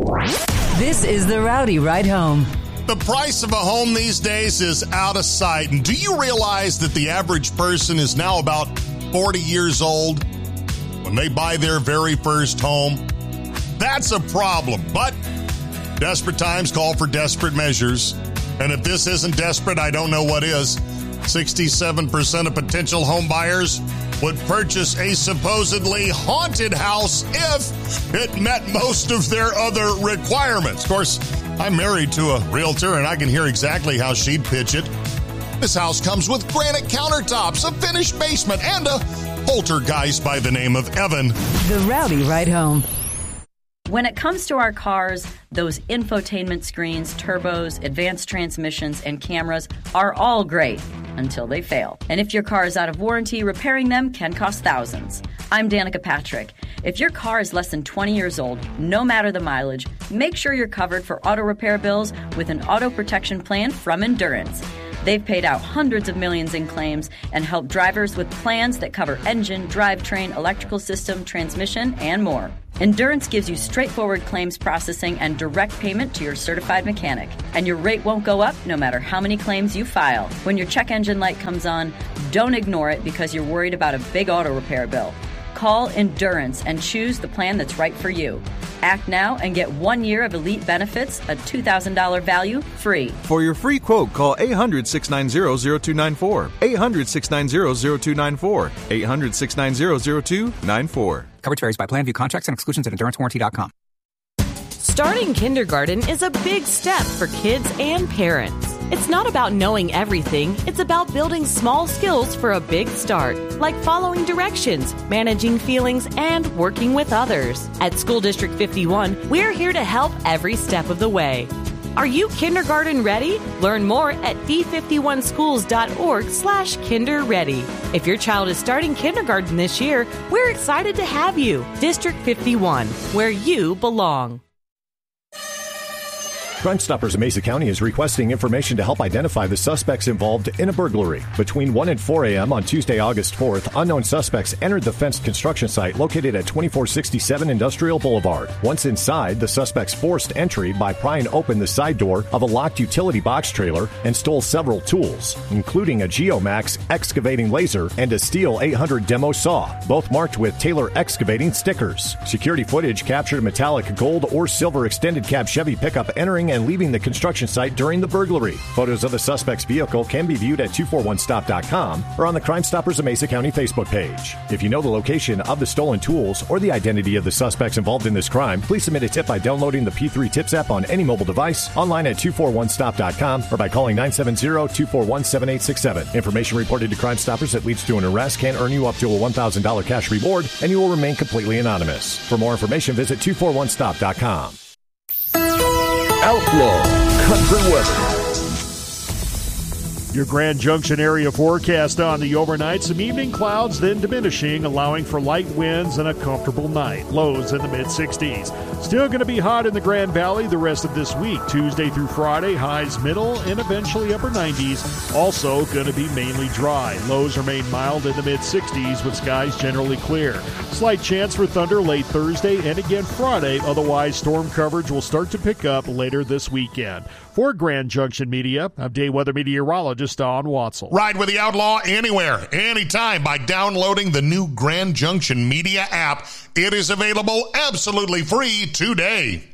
This is the Rowdy Ride Home. The price of a home these days is out of sight. And do you realize that the average person is now about 40 years old when they buy their very first home? That's a problem. But desperate times call for desperate measures. And if this isn't desperate, I don't know what is. 67% of potential home buyers would purchase a supposedly haunted house if it met most of their other requirements. Of course, I'm married to a realtor, and I can hear exactly how she'd pitch it. This house comes with granite countertops, a finished basement, and a poltergeist by the name of Evan. The Rowdy Ride Home. When it comes to our cars, those infotainment screens, turbos, advanced transmissions, and cameras are all great until they fail. And if your car is out of warranty, repairing them can cost thousands. I'm Danica Patrick. If your car is less than 20 years old, no matter the mileage, make sure you're covered for auto repair bills with an auto protection plan from Endurance. They've paid out hundreds of millions in claims and helped drivers with plans that cover engine, drivetrain, electrical system, transmission, and more. Endurance gives you straightforward claims processing and direct payment to your certified mechanic. And your rate won't go up no matter how many claims you file. When your check engine light comes on, don't ignore it because you're worried about a big auto repair bill. Call Endurance and choose the plan that's right for you. Act now and get 1 year of elite benefits, a $2,000 value, free. For your free quote, call 800-690-0294. 800-690-0294. 800-690-0294. Coverage varies by plan. View contracts and exclusions at EnduranceWarranty.com. Starting kindergarten is a big step for kids and parents. It's not about knowing everything. It's about building small skills for a big start, like following directions, managing feelings, and working with others. At School District 51, we're here to help every step of the way. Are you kindergarten ready? Learn more at d51schools.org/kinderready. If your child is starting kindergarten this year, we're excited to have you. District 51, where you belong. Crime Stoppers of Mesa County is requesting information to help identify the suspects involved in a burglary. Between 1 and 4 a.m. on Tuesday, August 4th, unknown suspects entered the fenced construction site located at 2467 Industrial Boulevard. Once inside, the suspects forced entry by prying open the side door of a locked utility box trailer and stole several tools, including a Geomax excavating laser and a Steel 800 demo saw, both marked with Taylor Excavating stickers. Security footage captured a metallic gold or silver extended cab Chevy pickup entering and leaving the construction site during the burglary. Photos of the suspect's vehicle can be viewed at 241stop.com or on the Crime Stoppers of Mesa County Facebook page. If you know the location of the stolen tools or the identity of the suspects involved in this crime, please submit a tip by downloading the P3 Tips app on any mobile device, online at 241stop.com, or by calling 970-241-7867. Information reported to Crime Stoppers that leads to an arrest can earn you up to a $1,000 cash reward, and you will remain completely anonymous. For more information, visit 241stop.com. Outlaw Country Weather. Your Grand Junction area forecast on the overnight. Some evening clouds, then diminishing, allowing for light winds and a comfortable night. Lows in the mid-60s. Still going to be hot in the Grand Valley the rest of this week. Tuesday through Friday, highs middle and eventually upper 90s. Also going to be mainly dry. Lows remain mild in the mid-60s with skies generally clear. Slight chance for thunder late Thursday and again Friday. Otherwise, storm coverage will start to pick up later this weekend. For Grand Junction Media, I'm day weather meteorologist Don Watzel. Ride with the Outlaw anywhere, anytime by downloading the new Grand Junction Media app. It is available absolutely free today.